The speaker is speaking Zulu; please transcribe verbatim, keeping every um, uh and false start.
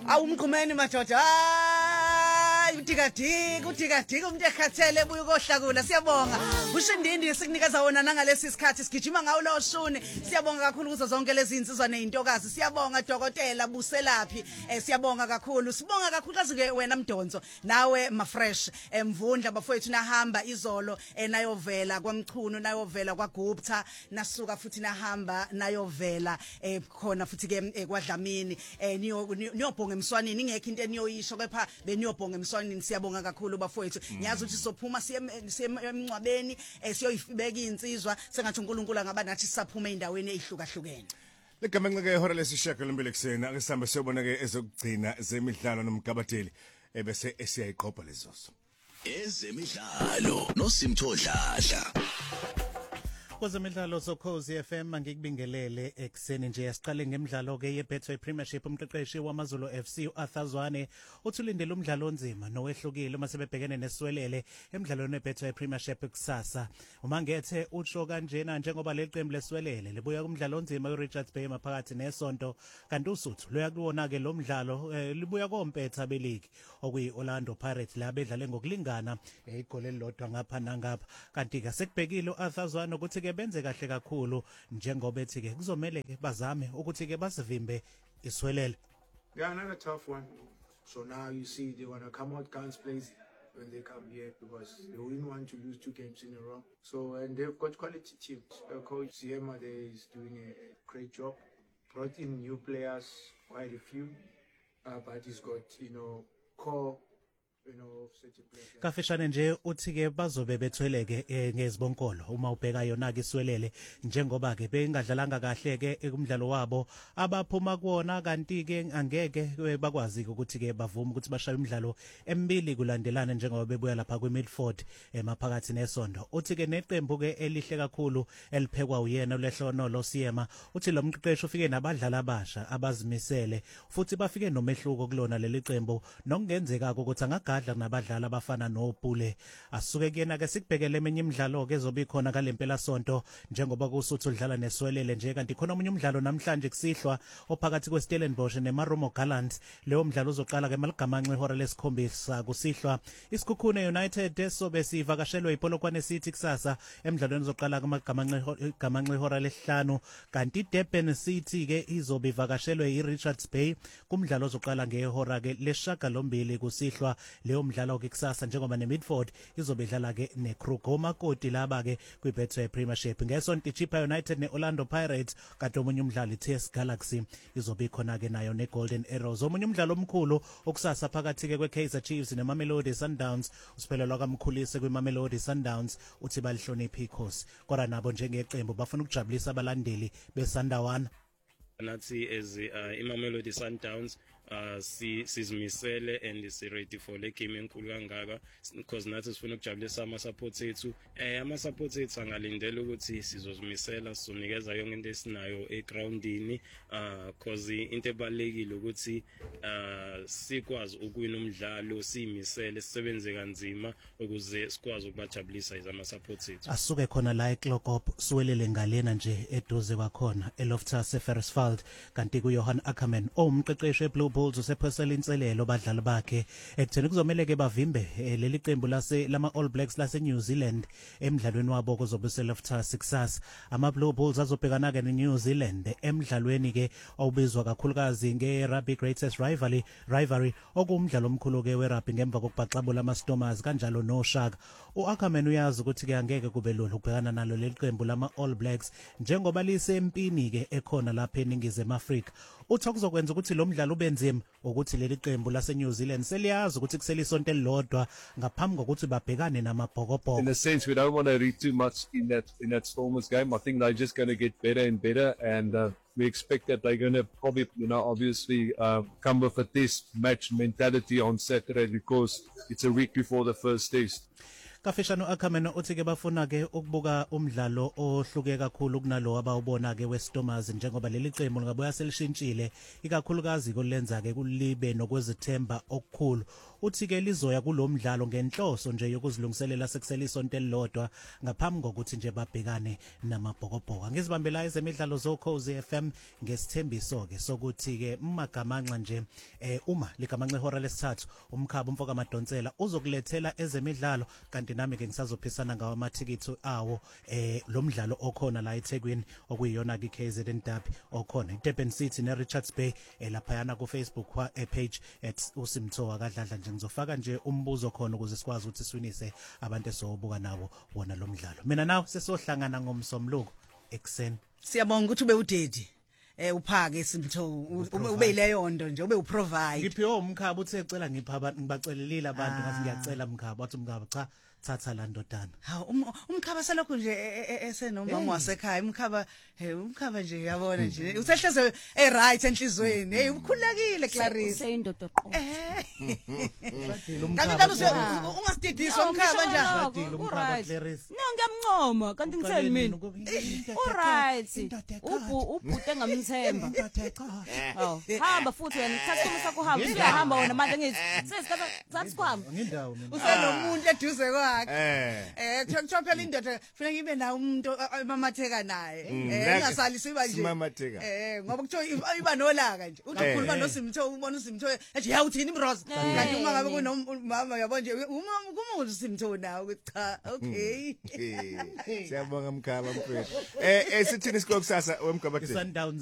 awumqhumeni madoda hayi uDikadika uDikadika umuntu ekhathele ebuye kohlakula siyabonga uShindindi sikunikeza wona nangalesi sikhathi sigijima ngawo lo shuni siyabonga kakhulu kuzo zonke lezi insizwa nezintokazi siyabonga dokotela Buselaphi eh siyabonga kakhulu sibonga kakhulu azike wena Mdonso nawe mafresh emvundla bafowethu nahamba izolo enayovela kwaMchunu nayovela kwaGupta nasuka futhi nahamba nayovela eh khona futhi ke kwaDlamini eh niyo niyobonga emswanini ingekho into eniyoyisho kepha beniyobonga emswanini siyabonga kakhulu bafowethu ngiyazi ukuthi sophuma siye emncwabeni siyoyibeka insizwa sengathi uNkulunkulu angaba nathi sisaphuma endaweni ezihlukahlukene Ligamenxe ihora lesishaka lempilo kusena akusambe siyobona ke ezokugcina zemidlalo nomgabateli ebese esiyayiqhopha lezoso ezemidlalo noSimthodladla Kwezemidlalo Sokhozi F M ngikubingelele ekseni nje yasiqale ngemidlalo ke yeBetway Premiership umqeqeshi wamaZulu F C uArthur Zwane uthulindele umdlalo onzima nowehlukile uma sebebhekene neswelele emidlalweni weBetway Premiership kusasa uma ngethe utsho kanjena njengoba leqembu leswelele libuya kumdlalo onzima weRichards Bay maphakathi nesonto kanti uSuthu loya kuwona ke lo mdlalo libuya kompetha beligi okuyi Orlando Pirates la bedlale ngokulingana igoli elilodwa ngapha nangapha kanti ke sekubhekile uArthur Zwane ukuthi ke benze kahle kakhulu njengoba ethi ke kuzomela ke bazame ukuthi ke basivimbe iswelele. Yeah, another tough one. So now you see they want to come out guns blazing when they come here because they wouldn't want to lose two games in a row. So and they've got quality teams. Uh, Coach Siema there is doing a great job. Brought in new players, quite a few, uh, but he's got you know core. Kafishane nje uthi ke bazobe bethweleke ngezibonkolo uma ubheka yona ke iswelele njengoba ke bengadlalanga kahle ke ekumdlalo wabo abaphuma kuona kanti ke angeke bakwazi ukuthi ke bavume ukuthi bashaye umdlalo emibili kulandelana njengoba bebuya lapha kweMidford emaphakathi nesondo uthi ke neqembu ke elihle kakhulu eliphekwa uyena uLehlono loSiyema uthi lo mqeqeshi ufike nabadlali abasha abazimisele futhi bafike nomehluko kulona leli qembu nokungenzeka ukuthi anga adla nabadlali abafana noPule asuke kuyena ke sikubhekele eminye imidlalo ke ezoba ikhona kalempela sonto njengoba kuSuthu udlala neswelele nje kanti khona omunye umdlalo namhlanje kusihlwa ophakathi kweStellenbosch neMarumo Gallants leyo mdlalo uzoqala ke maligamanxe ihora lesikhombisa kusihlwa isikhukhune United sobe sivakashelwe iPolokwane City kusasa emidlalweni uzoqala kumagamanxe gamanxe ihora lesihlanu kanti Durban City ke izobe ivakashelwe iRichards Bay kumdlalo uzoqala ngehora ke leshaka lombili kusihlwa leyo mdlalo ke kusasa njengoba neMidford izobe idlala ke neKruger Makoti laba ke kwiBetway Premiership ngesonto iChippa United neOrlando Pirates kanti omunye umdlalo T S Galaxy izobe ikhona ke nayo neGolden Arrows omunye umdlalo omkhulu okusasa phakathi ke kweKaizer Chiefs neMamelodi Sundowns usiphelelwa kaMkhulise kwiMamelodi Sundowns uthi balihlonipha ikhosi kodwa nabo njengeqembu bafuna ukujabulisa abalandeli beSundawana nathi as uh, iMamelodi Sundowns uh si sizimisele and si ready for le game enkulu kangaka because nathi sifuna ukujabulisa ama support ethu eh ama support ethu angalindela ukuthi sizozimisela sizonikeza yonke into esinayo egroundini uh because into ebalekile ukuthi uh sikwazi ukuwina umdlalo simisele sisebenze kanzima ukuze sikwazi ukubajabulisa izama support ethu asuke khona la eClockop siwelele ngalena nje eduze kwakhona eLoftus eFerrisfield kanti kuJohan Ackerman omqeqeshi eBlue Bulls usephosela inselelo badlali bakhe ekutheni kuzomela ke bavimbe leli qembu lase lama All Blacks lase New Zealand emidlalweni wabo kuzobe seLoftus kusasa ama Blue Bulls azobhekana ke neNew Zealand emidlalweni ke obizwa kakhulukazi ngeRugby Greatest Rivalry rivalry okumdlalo omkhulu ke weRugby ngemva kokubhaxabula ama Stormers kanjalo noShaka uAckerman uyazi ukuthi ke angeke kube lula ukubhekana nalo leli qembu lama All Blacks njengoba lisempini ke ekhona lapha eNingizimu Afrika uthi kuzokwenza ukuthi lo mdlalo ubenze ukuthi leli qembu lase New Zealand seliyazi ukuthi kuselisonto elilodwa ngaphambi kokuthi babhekane namabhokobhoko. In a sense we don't want to read too much in that in that Stormers game. I think they're just going to get better and better and uh, we expect that they're going to probably you know obviously uh, come with a test match mentality on Saturday because it's a week before the first test. Kafishano Akameno uthi ke bafuna ke ukubuka umdlalo ohluke kakhulu kunalo abawubona ke weStormers njengoba leli qembu lingabuya selishintshile ikakhulukazi kolenza ke kulibe nokwezithemba okukhulu. Uthi ke lizoya kulomdlalo ngenhloso nje yokuzilungiselela sekusela isonto elilodwa ngaphambi kokuthi nje babhekane namabhokobhoko. Ngizibambela ezemidlalo zoKhozi F M ngesithembiso ke sokuthi ke magamanxa nje eh uma ligamanxa ihora lesithathu umkhaba umfoka Madonsela uzokulethela ezemidlalo kanti nami ke ngisazophisana ngawo amathikithi awo eh lo mdlalo okhona la eThekwini okuyiyona ke K Z N Derby okhona eDurban City neRichards Bay elaphayana ku Facebook wa page at uSimthowa kadladla nje ngizofaka nje umbuzo khona ukuze sikwazi ukuthi siwinise abantu esobuka nabo wona lo mdlalo. Mina nawe sesohlangana ngomsomluko ekseni. Siyabonga ukuthi ube udedi. Eh uphake Simtho ube ileyo ndo nje ube uprovide. Ngiphiwe umkhaba uthe ecela ngipha abantu ngibacelelile abantu ngathi ngiyacela umkhaba wathi umkhaba cha thatha la ndodana. Ha umkhaba selokho nje esenomama wasekhaya umkhaba umkhaba nje uyabona nje usehleze eh right enhlizweni hey ukhulekile Clarice seyindodo qo. Kanti kanti ungasididiswa umkhaba njani? Umkhaba Clarice. No ngiyamncoma kanti ngitheni mina. Alright. Ubhu ubhude engamthemba. Oh hamba futhi wena thatha isikhathi sakho hamba uyahamba wena manje ngithi sesikhathi sathi sikhamba. Ngindawo mina. Usenomuntu eduze kwakhe. Eh. Eh kuthiwa phela indoda kufanele ngibe nawo umuntu emamatheka naye. Eh engasalisi iba nje. Mamatheka. Eh ngoba kuthiwa iba nolaka nje. Uzokhuluma noSimtho ubona uSimtho ethi ya uthini Bros. Kanti uma ngabe kunomama yabo nje uma kumuzi uSimtho nawe ukuthi cha okay. Siyabonga mkhaba mfethu. Eh esithini sikokusasa wemgabadeni. Sundowns